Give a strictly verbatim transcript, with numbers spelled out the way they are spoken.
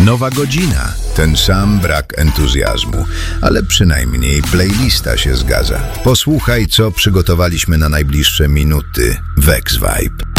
Nowa godzina, ten sam brak entuzjazmu, ale przynajmniej playlista się zgadza. Posłuchaj, co przygotowaliśmy na najbliższe minuty w X-Vibe.